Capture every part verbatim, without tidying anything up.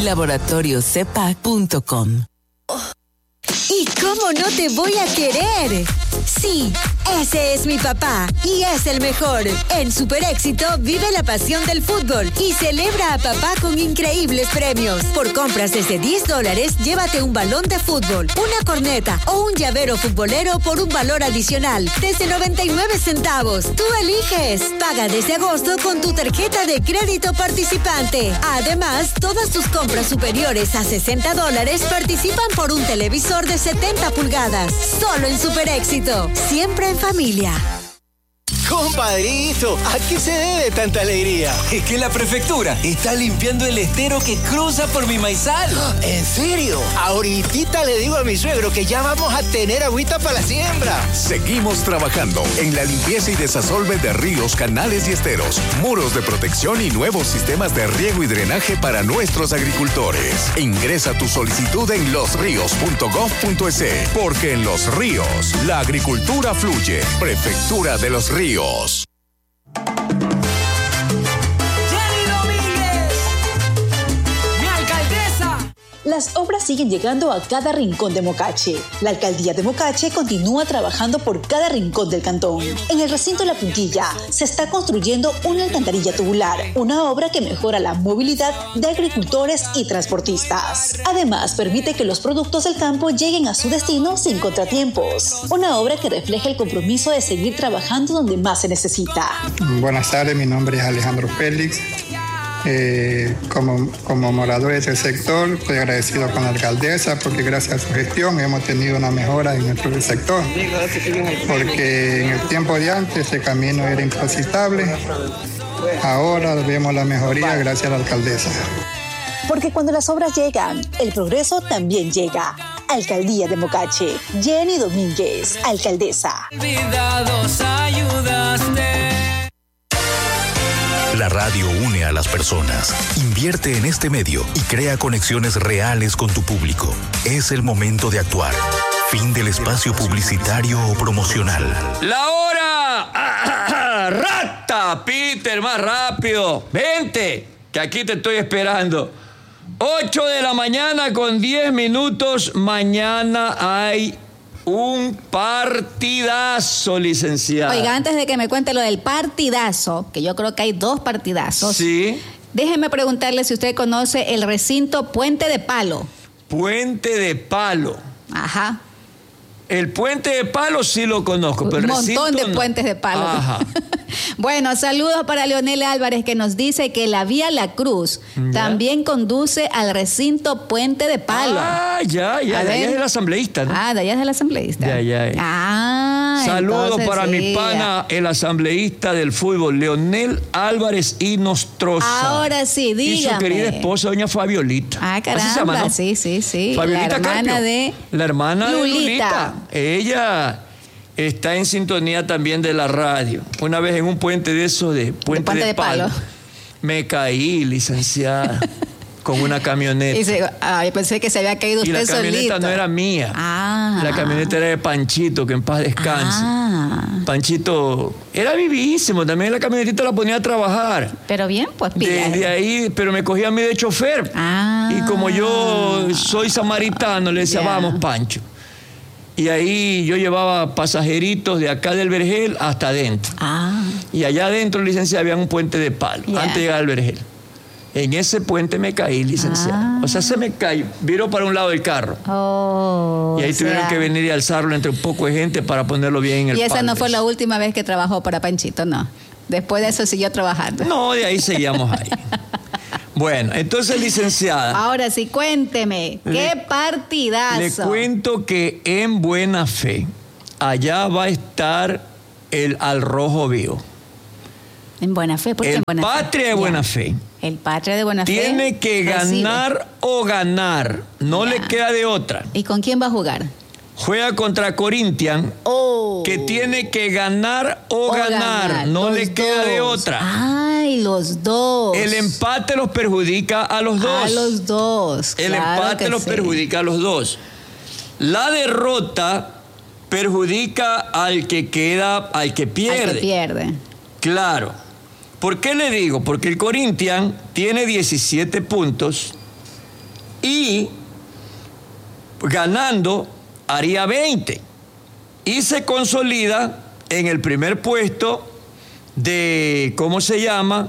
laboratorio cepac punto com. ¿Y cómo no te voy a querer? Sí, ese es mi papá y es el mejor. En Super Éxito vive la pasión del fútbol y celebra a papá con increíbles premios. Por compras desde diez dólares, llévate un balón de fútbol, una corneta o un llavero futbolero por un valor adicional desde noventa y nueve centavos. Tú eliges. Paga desde agosto con tu tarjeta de crédito participante. Además, todas tus compras superiores a sesenta dólares participan por un televisor de setenta pulgadas. Solo en Super Éxito. Siempre en familia. Compadrito, ¿a qué se debe tanta alegría? Es que la prefectura está limpiando el estero que cruza por mi maizal. ¿En serio? Ahorita le digo a mi suegro que ya vamos a tener agüita para la siembra. Seguimos trabajando en la limpieza y desasolve de ríos, canales y esteros, muros de protección y nuevos sistemas de riego y drenaje para nuestros agricultores. Ingresa tu solicitud en los ríos punto gov punto es, porque en Los Ríos la agricultura fluye. Prefectura de Los Ríos. Las obras siguen llegando a cada rincón de Mocache. La alcaldía de Mocache continúa trabajando por cada rincón del cantón. En el recinto La Puntilla se está construyendo una alcantarilla tubular, una obra que mejora la movilidad de agricultores y transportistas. Además, permite que los productos del campo lleguen a su destino sin contratiempos. Una obra que refleja el compromiso de seguir trabajando donde más se necesita. Buenas tardes, mi nombre es Alejandro Félix. Eh, como, como moradores del sector, estoy agradecido con la alcaldesa porque gracias a su gestión hemos tenido una mejora en nuestro sector. Porque en el tiempo de antes el camino era intransitable, ahora vemos la mejoría gracias a la alcaldesa. Porque cuando las obras llegan, el progreso también llega. Alcaldía de Mocache. Jenny Domínguez, alcaldesa. Olvidados ayudaste. La radio une a las personas. Invierte en este medio y crea conexiones reales con tu público. Es el momento de actuar. Fin del espacio publicitario o promocional. ¡La hora! ¡Rata! Peter, más rápido. Vente, que aquí te estoy esperando. ocho de la mañana con diez minutos. Mañana hay un partidazo, licenciada. Oiga, antes de que me cuente lo del partidazo, que yo creo que hay dos partidazos. Sí. Déjeme preguntarle si usted conoce el recinto Puente de Palo. Puente de Palo. Ajá. El Puente de Palo sí lo conozco, pero un el montón recinto de no. puentes de palo. Ajá. Bueno, saludos para Leonel Álvarez, que nos dice que la vía La Cruz ¿Ya? también conduce al recinto Puente de Palo. Ah, ya, ya, A de allá ver. es el asambleísta, ¿no? Ah, de allá es el asambleísta. De allá es. Ah, Saludos entonces para sí. mi pana, el asambleísta del fútbol, Leonel Álvarez y Nostroza. Ahora sí, dígame. Y su querida esposa, doña Fabiolita. Ah, Así se llama, caramba, ¿no? sí, sí, sí. Fabiolita la hermana Carpio. de La hermana Lulita. de Lulita. Ella está en sintonía también de la radio. Una vez en un puente de esos de Puente de, Puente de de palo, Palo. me caí, licenciada, con una camioneta. Y se, ay, pensé que se había caído Y usted la camioneta solito. no era mía. Ah. La camioneta era de Panchito, que en paz descanse. Ah. Panchito era vivísimo, también la camionetita la ponía a trabajar. Pero bien, pues pilla. Desde ahí, pero me cogía a mí de chofer. Ah. Y como yo soy samaritano, le decía, Ya. vamos, Pancho. Y ahí yo llevaba pasajeritos de acá del Vergel hasta adentro. Ah. Y allá adentro, licenciada, había un puente de palo, Ya. antes de llegar al Vergel. En ese puente me caí, licenciada. Ah. O sea, se me cayó, viró para un lado del carro. Oh, Y ahí o tuvieron sea, que venir y alzarlo entre un poco de gente para ponerlo bien en el Y esa no palmes. fue la última vez que trabajó para Panchito, no. Después de eso siguió trabajando. No, de ahí seguíamos ahí. Bueno, entonces, licenciada, Ahora sí, cuénteme, ¿qué Le- partidazo? le cuento que en Buena Fe, allá va a estar el Al Rojo Vivo. En Buena Fe, ¿por qué El en Buena Fe? Patria de Ya. Buena Fe. El Patria de Buena Fe. Tiene que recibe. ganar o ganar. No Ya. le queda de otra. ¿Y con quién va a jugar? Juega contra Corinthians, Oh. que tiene que ganar o, O ganar. ganar, No los le queda de dos. otra. Ay, los dos. El empate los perjudica a los dos. A los dos. El claro empate que los sí. perjudica a los dos. La derrota perjudica al que queda, al que pierde. Al que pierde. Claro. ¿Por qué le digo? Porque el Corinthians tiene diecisiete puntos Y ganando haría veinte. Y se consolida en el primer puesto de, ¿cómo se llama?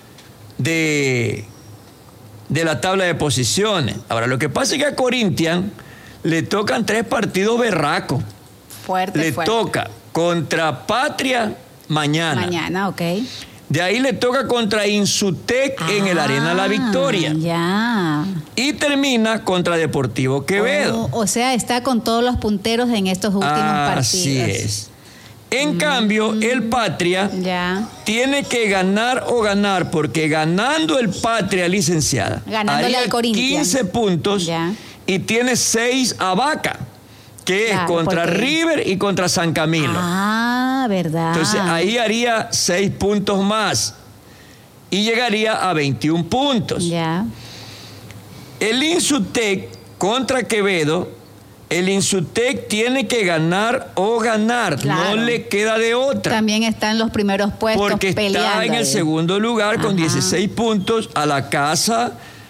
De, de la tabla de posiciones. Ahora, lo que pasa es que a Corinthians le tocan tres partidos berracos. Fuerte, Le fuerte. toca contra Patria mañana. Mañana, ok. De ahí le toca contra Insutec ah, en el Arena La Victoria. Ya. Y termina contra Deportivo Quevedo. Oh, o sea, está con todos los punteros en estos últimos Así partidos. Así es. En mm, cambio, el Patria ya. tiene que ganar o ganar, porque ganando el Patria, licenciada, ganándole al Corinthians, quince puntos ya. Y tiene seis a Vaca, que claro, es contra porque... River y contra San Camilo. Ah, verdad. Entonces ahí haría seis puntos más y llegaría a veintiún puntos. Ya. El Insutec contra Quevedo, el Insutec tiene que ganar o ganar, claro. No le queda de otra. También está en los primeros puestos porque peleando está en el ahí. segundo lugar con Ajá. dieciséis puntos a la casa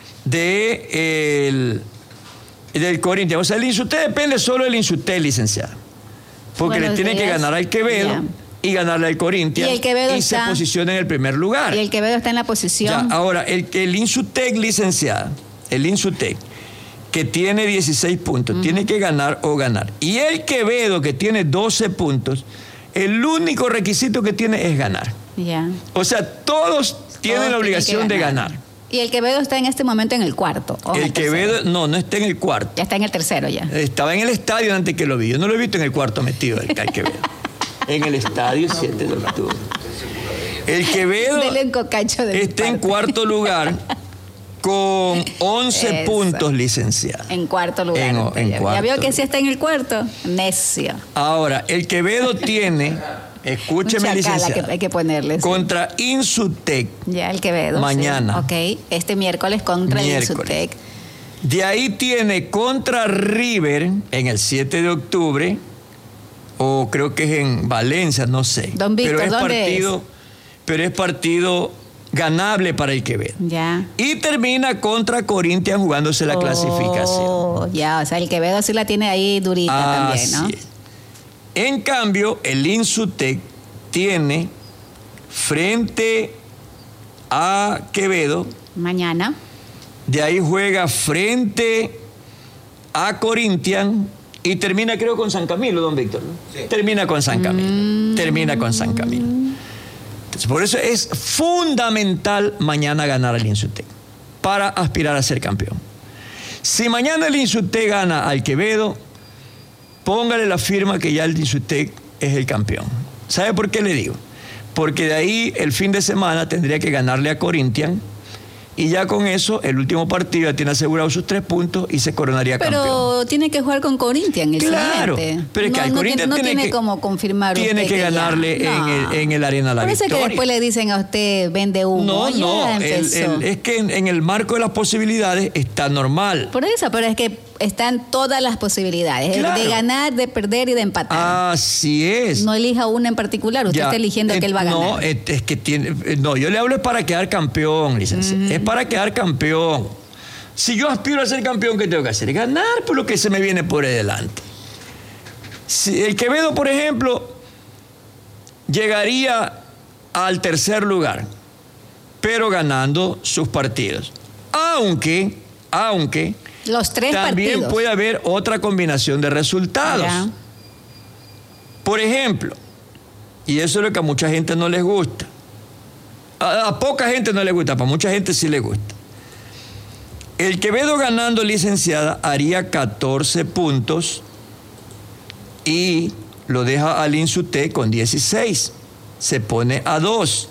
de el, del Corinthians. O sea, el Insutec depende solo del Insutec, licenciada. Porque Buenos le tiene días. que ganar al Quevedo yeah. y ganarle al Corinthians. Y, el Quevedo y está, se posiciona en el primer lugar. Y el Quevedo está en la posición. Ya, ahora, el, el Insutec, licenciada, el Insutec, que tiene dieciséis puntos, uh-huh. tiene que ganar o ganar. Y el Quevedo, que tiene doce puntos, el único requisito que tiene es ganar. Yeah. O sea, todos tienen todos la obligación de ganar. Y el Quevedo está en este momento en el cuarto. El, el Quevedo, no, no está en el cuarto. Ya está en el tercero ya. Estaba en el estadio antes que lo vi. Yo no lo he visto en el cuarto metido, el, el Quevedo. En el estadio siete de octubre. El Quevedo está en cuarto lugar con once Eso. puntos, licenciada. En cuarto lugar. En, en ya, cuarto. ¿Ya vio que sí está en el cuarto? Necio. Ahora, el Quevedo tiene, escúcheme, licenciada, que hay que ponerle. Sí. Contra Insutec. Ya, el Quevedo. Mañana. Sí. Ok, este miércoles contra miércoles. el Insutec. De ahí tiene contra River en el siete de octubre, o creo que es en Valencia, no sé. Don Víctor, pero es ¿dónde partido, es? Pero es partido ganable para el Quevedo. Ya. Y termina contra Corinthians jugándose la oh, clasificación. Ya, o sea, el Quevedo sí la tiene ahí durita Así también, ¿no? Es. En cambio, el Insutec tiene frente a Quevedo. Mañana. De ahí juega frente a Corinthians y termina, creo, con San Camilo, don Víctor. ¿No? Sí. Termina con San Camilo. Mm. Termina con San Camilo. Entonces, por eso es fundamental mañana ganar al Insutec para aspirar a ser campeón. Si mañana el Insutec gana al Quevedo, póngale la firma que ya el Insutec es el campeón. ¿Sabe por qué le digo? Porque de ahí el fin de semana tendría que ganarle a Corinthians y ya con eso el último partido ya tiene asegurado sus tres puntos y se coronaría pero campeón. Pero tiene que jugar con Corinthians el claro, siguiente. Pero es que no, al no Corinthians tiene, no tiene, tiene que, como confirmar tiene usted que ganarle que en, el, en el Arena La Victoria. Parece que después le dicen a usted vende humo. No, ya no, el, el, es que en, en el marco de las posibilidades está normal. Por eso, pero es que están todas las posibilidades, claro. de ganar, de perder y de empatar. Así es. No elija una en particular, usted ya, está eligiendo eh, que él va a ganar. No, es, es que tiene, no, yo le hablo es para quedar campeón, licenciado. Mm. Es para quedar campeón. Si yo aspiro a ser campeón, ¿qué tengo que hacer? Ganar por lo que se me viene por delante. Si el Quevedo, por ejemplo, llegaría al tercer lugar, pero ganando sus partidos. Aunque, aunque... Los tres también partidos. Puede haber otra combinación de resultados. Ya. Por ejemplo, y eso es lo que a mucha gente no les gusta. A, a poca gente no les gusta, para mucha gente sí les gusta. El Quevedo ganando, licenciada, haría catorce puntos y lo deja al Insutec con dieciséis. Se pone a dos.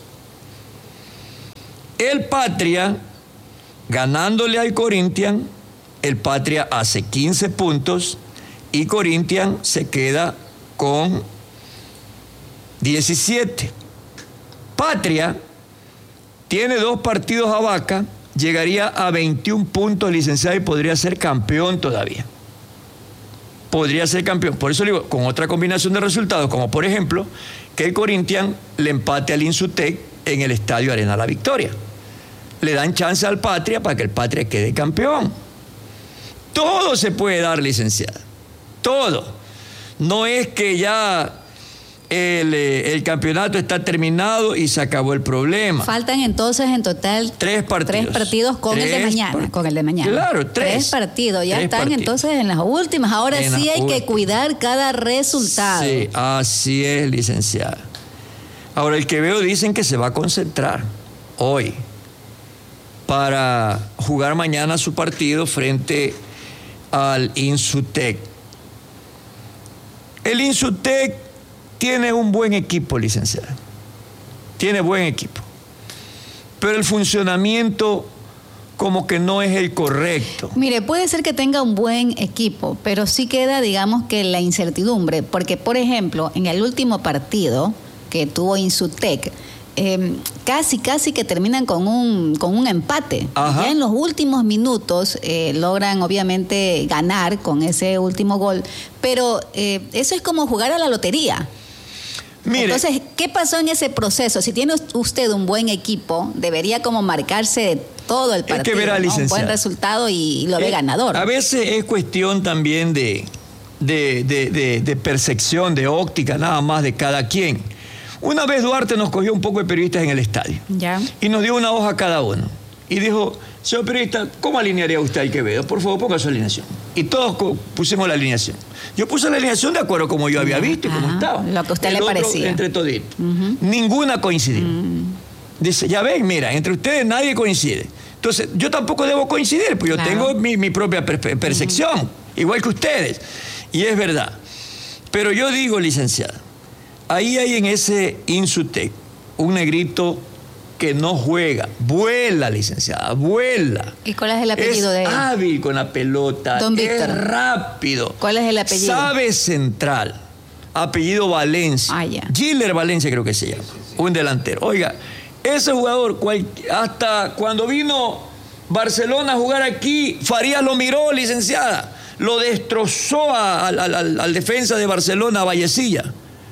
El Patria, ganándole al Corinthians, el Patria hace quince puntos y Corinthians se queda con diecisiete. Patria tiene dos partidos a Vaca, llegaría a veintiún puntos, licenciado, y podría ser campeón todavía. Podría ser campeón. Por eso le digo, con otra combinación de resultados, como por ejemplo, que el Corinthians le empate al Insutec en el Estadio Arena La Victoria. Le dan chance al Patria para que el Patria quede campeón. Todo se puede dar, licenciada. Todo. No es que ya el, el campeonato está terminado y se acabó el problema. Faltan entonces en total tres partidos. Tres partidos con tres el de mañana. Part... Con el de mañana. Claro, tres. Tres partidos. Ya tres están partidos. entonces en las últimas. Ahora en sí hay últimas. que cuidar cada resultado. Sí, así es, licenciada. Ahora, el Quevedo dicen que se va a concentrar hoy para jugar mañana su partido frente al Insutec. El Insutec tiene un buen equipo, licenciada. Tiene buen equipo. Pero el funcionamiento como que no es el correcto. Mire, puede ser que tenga un buen equipo, pero sí queda, digamos, que la incertidumbre. Porque, por ejemplo, en el último partido que tuvo Insutec, eh, casi, casi que terminan con un, con un empate. Ajá. Ya en los últimos minutos eh, logran, obviamente, ganar con ese último gol. Pero eh, eso es como jugar a la lotería. Mire, entonces, ¿qué pasó en ese proceso? Si tiene usted un buen equipo, debería como marcarse todo el partido, es que verá, ¿no? Un buen licenciada, resultado y, y lo ve eh, ganador. A veces es cuestión también de, de, de, de, de percepción, de óptica, nada más de cada quien. Una vez Duarte nos cogió un poco de periodistas en el estadio. Ya. Y nos dio una hoja a cada uno. Y dijo, señor periodista, ¿cómo alinearía usted al Quevedo? Por favor, ponga su alineación. Y todos pusimos la alineación. Yo puse la alineación de acuerdo como yo había visto y como Ajá, estaba. lo que a usted El le otro, parecía. Entre toditos. Uh-huh. Ninguna coincidió. Uh-huh. Dice, ya ven, mira, entre ustedes nadie coincide. Entonces, yo tampoco debo coincidir, pues yo claro. tengo mi, mi propia per percepción, uh-huh. igual que ustedes. Y es verdad. Pero yo digo, licenciada, ahí hay en ese Insutec un negrito que no juega, vuela, licenciada, vuela. ¿Y cuál es el apellido es de él? Es hábil con la pelota, Don Víctor. Es rápido. ¿Cuál es el apellido? Sabe central, apellido Valencia. Ah, ya. Giller Valencia creo que se llama, un delantero. Oiga, ese jugador, cual, hasta cuando vino Barcelona a jugar aquí, Farías lo miró, licenciada, lo destrozó al, al, al, al defensa de Barcelona, a Vallecilla.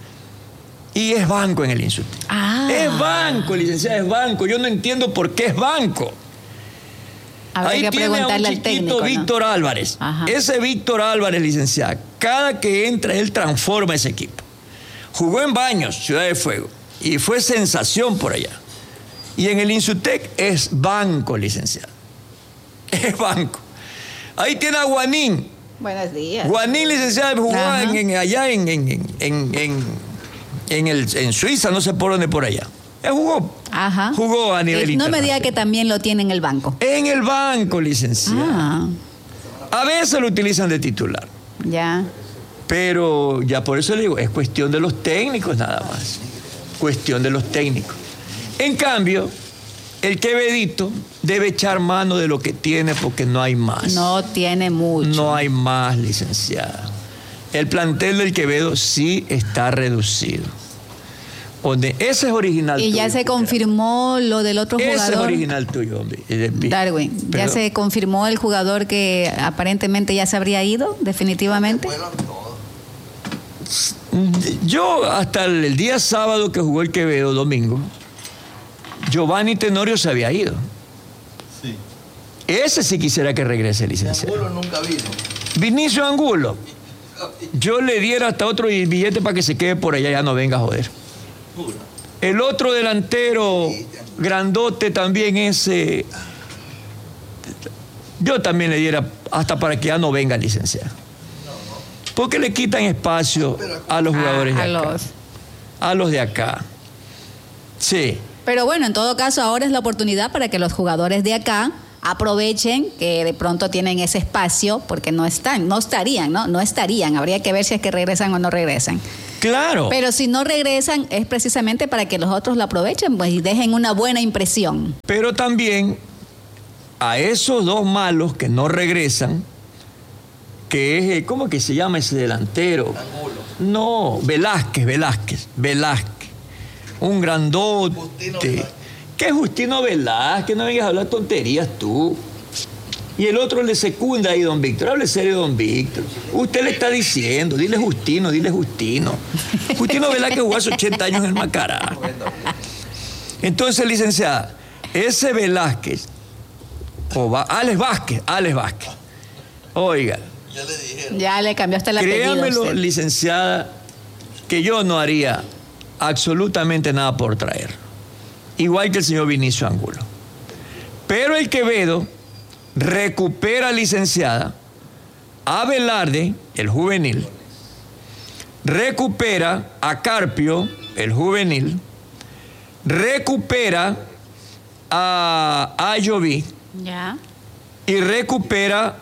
Y es banco en el Insutec. Ah. Es banco, licenciada, es banco. Yo no entiendo por qué es banco. Habrá Ahí que tiene a un preguntarle al chiquito técnico, ¿no? Víctor Álvarez. Ajá. Ese Víctor Álvarez, licenciada, cada que entra, él transforma ese equipo. Jugó en Baños, Ciudad de Fuego, y fue sensación por allá. Y en el Insutec es banco, licenciada. Es banco. Ahí tiene a Guanín. Buenos días. Guanín, licenciada, jugó en, en, allá en, en, en, en En, el, en Suiza, no sé por dónde, por allá. Él jugó. Ajá. Jugó a nivel y no me diga que también lo tiene en el banco. En el banco, licenciada. Ah. A veces lo utilizan de titular. Ya. Pero ya por eso le digo, es cuestión de los técnicos nada más. Cuestión de los técnicos. En cambio, el Quevedito debe echar mano de lo que tiene porque no hay más. No tiene mucho. No hay más, licenciada. El plantel del Quevedo sí está reducido. Donde ese es original y tuyo. Y ya se confirmó lo del otro ese jugador. Ese es original tuyo, hombre. Darwin, ¿ya se confirmó el jugador que aparentemente ya se habría ido definitivamente? Yo hasta el día sábado que jugó el Quevedo, domingo, Giovanni Tenorio se había ido. Sí. Ese sí quisiera que regrese, licenciado. Angulo nunca vino. Vinicio Angulo. Yo le diera hasta otro billete para que se quede por allá, ya no venga a joder. El otro delantero grandote también ese. Yo también le diera hasta para que ya no venga, licenciado. Porque le quitan espacio a los jugadores ah, de a acá. Los... A los de acá. Sí. Pero bueno, en todo caso, ahora es la oportunidad para que los jugadores de acá aprovechen que de pronto tienen ese espacio, porque no están, no estarían, ¿no? No estarían. Habría que ver si es que regresan o no regresan. Claro. Pero si no regresan, es precisamente para que los otros lo aprovechen, pues, y dejen una buena impresión. Pero también a esos dos malos que no regresan, que es, ¿cómo que se llama ese delantero? No, Velázquez, Velázquez, Velázquez. Un grandote. ¿Qué es Justino Velázquez? No vengas a hablar tonterías tú. Y el otro le secunda ahí, don Víctor. Hable serio, don Víctor. Usted le está diciendo, dile Justino, dile Justino. Justino Velázquez jugó hace ochenta años en el Macará. Entonces, licenciada, ese Velázquez, o va, Alex Vázquez, Alex Vázquez, Oiga. Ya le dijeron. Ya le cambiaste el apellido. Créamelo, licenciada, que yo no haría absolutamente nada por traer. Igual que el señor Vinicio Angulo. Pero el Quevedo recupera, licenciada, a Velarde, el juvenil, recupera a Carpio, el juvenil, recupera a Ayoví, ya, y recupera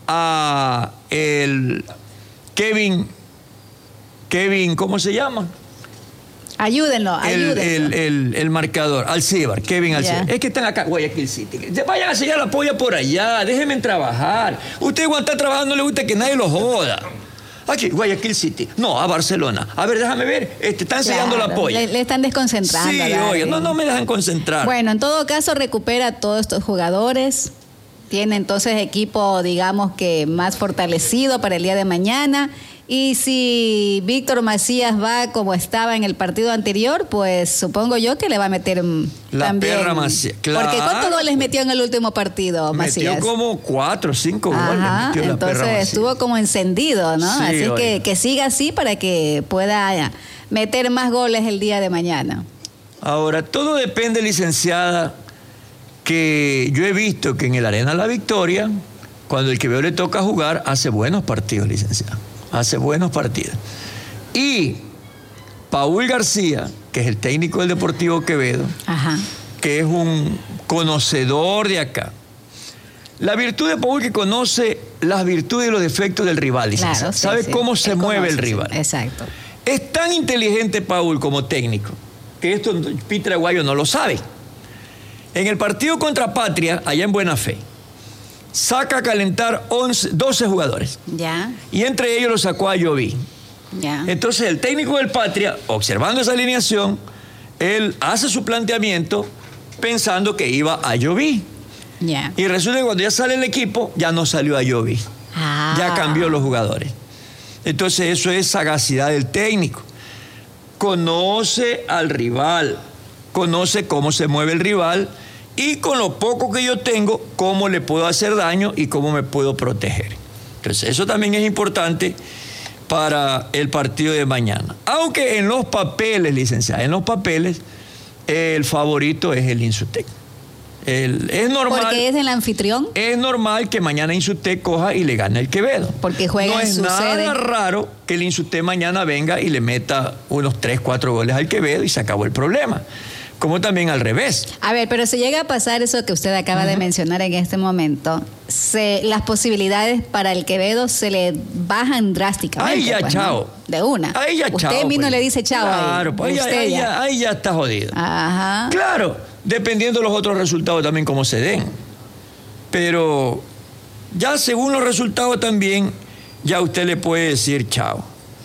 a el Kevin, Kevin, ¿cómo se llama? Ayúdenlo, ayúdenlo. El, el, el, el marcador, Alcibar, Kevin Alcibar. Yeah. Es que están acá, Guayaquil City. Vayan a sellar la polla por allá, déjenme trabajar. Usted cuando está trabajando no le gusta que nadie lo joda. Aquí, Guayaquil City. No, a Barcelona. A ver, déjame ver. Este, están sellando claro, la polla. Le, le están desconcentrando. Sí, oye, no, no me dejan concentrar. Bueno, en todo caso, recupera a todos estos jugadores. Tiene entonces equipo, digamos que más fortalecido para el día de mañana. Y si Víctor Macías va como estaba en el partido anterior, pues supongo yo que le va a meter la también. Perra Macías. Claro. Porque ¿cuántos goles metió en el último partido, Macías? Metió como cuatro o cinco Ajá, goles. Metió la entonces Perra estuvo como encendido, ¿no? Sí, así oye. que, que siga así para que pueda meter más goles el día de mañana. Ahora, todo depende, licenciada, que yo he visto que en el Arena La Victoria, cuando el Quevedo le toca jugar, hace buenos partidos, licenciada. Hace buenos partidos. Y Paul García, que es el técnico del Deportivo Quevedo, Ajá. que es un conocedor de acá. La virtud de Paul, que conoce las virtudes y los defectos del rival, claro, sí, sabe sí. cómo se Él mueve conoce, el rival. Sí. Exacto. Es tan inteligente Paul como técnico, que esto Peter Aguayo no lo sabe. En el partido contra Patria, allá en Buena Fe, saca a calentar once, doce jugadores. Ya. Y entre ellos lo sacó a Ayoví. Ya. Entonces el técnico del Patria, observando esa alineación, él hace su planteamiento pensando que iba a Ayoví. Ya. Y resulta que cuando ya sale el equipo, ya no salió a Ayoví. Ah. Ya cambió los jugadores. Entonces eso es sagacidad del técnico. Conoce al rival, conoce cómo se mueve el rival, y con lo poco que yo tengo, cómo le puedo hacer daño y cómo me puedo proteger. Entonces, eso también es importante para el partido de mañana. Aunque en los papeles, licenciada, en los papeles, el favorito es el Insutec. El, es normal. Porque es el anfitrión. Es normal que mañana Insutec coja y le gane el Quevedo. Porque juega No en es su nada sede. raro que el Insutec mañana venga y le meta unos tres, cuatro goles al Quevedo y se acabó el problema. Como también al revés. A ver, pero si llega a pasar eso que usted acaba uh-huh. de mencionar en este momento, se, las posibilidades para el Quevedo se le bajan drásticamente. Ahí ya, pues, chao. ¿no? De una. Ahí ya, usted chao. Usted mismo pues. le dice chao. Claro, ahí. pues ahí, Usted ahí, ya. Ya, ahí ya está jodido. Ajá. Claro, dependiendo de los otros resultados también cómo se den. Pero ya según los resultados también, ya usted le puede decir chao.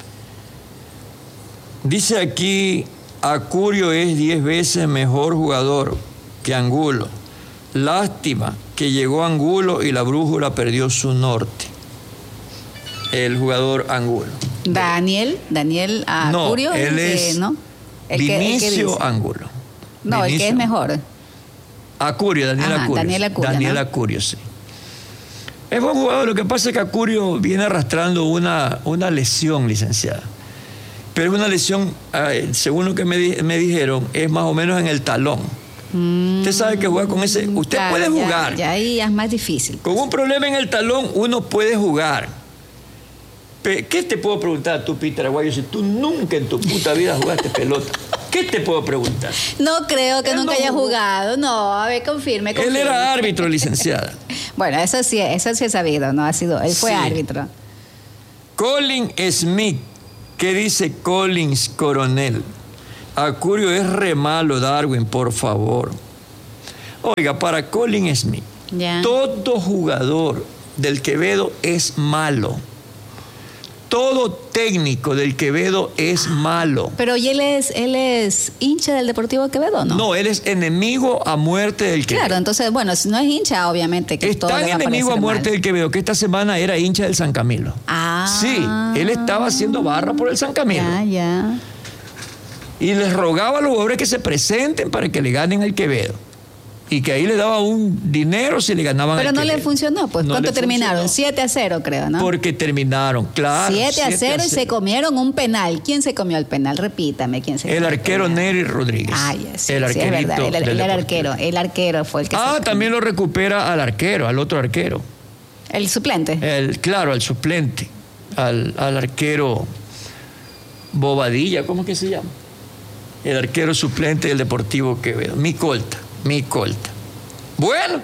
Dice aquí, Acurio es diez veces mejor jugador que Angulo. Lástima que llegó Angulo y la brújula perdió su norte. El jugador Angulo. Daniel, Daniel Acurio. No, él es eh, ¿no? el Vinicio que, el que Angulo. No, Vinicio. El que es mejor. Acurio, Daniel Ajá, Acurio. Daniel Acurio, Daniel ¿no? Acurio, sí. Es buen jugador, lo que pasa es que Acurio viene arrastrando una, una lesión, licenciada. Pero es una lesión, eh, según lo que me, di, me dijeron, es más o menos en el talón. Mm, usted sabe que juega con ese... Usted claro, puede jugar. Ya, ya ahí es más difícil. Con un problema en el talón, uno puede jugar. Pero, ¿qué te puedo preguntar tú, Peter Aguayo, si tú nunca en tu puta vida jugaste pelota? ¿Qué te puedo preguntar? No creo que Él nunca no haya jugó. jugado. No, a ver, confirme, confirme. Él era árbitro, licenciada. Bueno, eso sí, eso sí es sabido, ¿no? Ha sido, él fue Sí. árbitro. Colin Smith. ¿Qué dice Collins Coronel? Acurio es re malo, Darwin, por favor. Oiga, para Colin Smith, Ya. todo jugador del Quevedo es malo. Todo técnico del Quevedo es malo. Pero ¿y él es, él es hincha del Deportivo Quevedo, no? No, él es enemigo a muerte del Quevedo. Claro, entonces, bueno, si no es hincha, obviamente que Es todo tan le va a enemigo a parecer muerte mal. del Quevedo que esta semana era hincha del San Camilo. Ah. Sí, él estaba haciendo barra por el San Camilo. Ya, ya. Y les rogaba a los jugadores que se presenten para que le ganen al Quevedo. Y que ahí le daba un dinero si le ganaban. Pero no que le funcionó, pues. no ¿Cuánto terminaron? funcionó. siete a cero, creo, ¿no? Porque terminaron, claro. siete a cero y se comieron un penal. ¿Quién se comió el penal? Repítame, ¿quién se El comió arquero el penal? Neri Rodríguez. Ay, sí, el sí, es verdad. El, el, el del arquero, el arquero fue el que Ah, se también lo recupera al arquero, al otro arquero. ¿El suplente? El, claro, al suplente. Al, al arquero Bobadilla, ¿cómo es que se llama? El arquero suplente del Deportivo Quevedo. Micolta, Micolta. Bueno,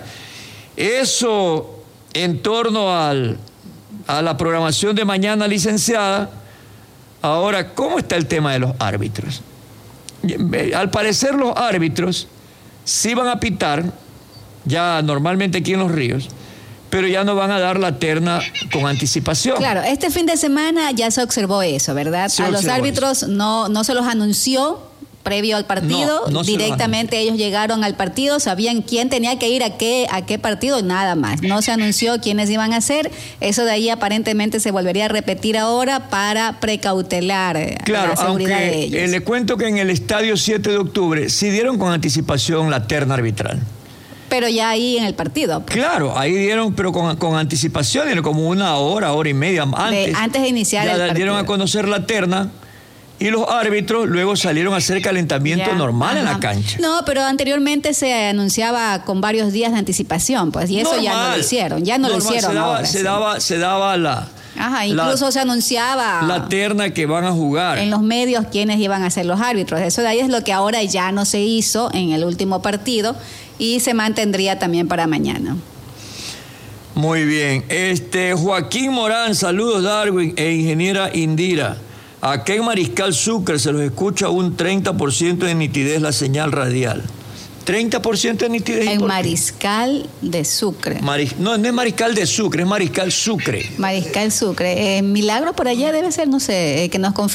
eso en torno al, a la programación de mañana, licenciada. Ahora, ¿cómo está el tema de los árbitros? Al parecer los árbitros sí van a pitar, ya normalmente aquí en Los Ríos, pero ya no van a dar la terna con anticipación. Claro, este fin de semana ya se observó eso, ¿verdad? Se a los árbitros no, no se los anunció previo al partido, no, no directamente ellos llegaron al partido, sabían quién tenía que ir a qué, a qué partido y nada más. No se anunció quiénes iban a ser, eso de ahí aparentemente se volvería a repetir ahora para precautelar claro, la seguridad aunque, de ellos. Eh, le cuento que en el estadio siete de octubre sí dieron con anticipación la terna arbitral. Pero ya ahí en el partido. Pues. Claro, ahí dieron, pero con, con anticipación, dieron como una hora, hora y media antes. De, antes de iniciar ya el partido. Dieron a conocer la terna. Y los árbitros luego salieron a hacer calentamiento ya, normal ajá. en la cancha. No, pero anteriormente se anunciaba con varios días de anticipación, pues, y eso normal, ya no lo hicieron, ya no normal, lo hicieron se daba, ahora. Se, sí. daba, se daba la... Ajá, incluso la, se anunciaba... La terna que van a jugar. En los medios quiénes iban a ser los árbitros. Eso de ahí es lo que ahora ya no se hizo en el último partido y se mantendría también para mañana. Muy bien. Este Joaquín Morán, saludos Darwin e ingeniera Indira. Acá en Mariscal Sucre se los escucha un treinta por ciento de nitidez la señal radial. treinta por ciento de nitidez. En Mariscal de Sucre. Maris, no, no es Mariscal de Sucre, es Mariscal Sucre. Mariscal Sucre. Eh, Milagro por allá debe ser, no sé, eh, que nos confirme.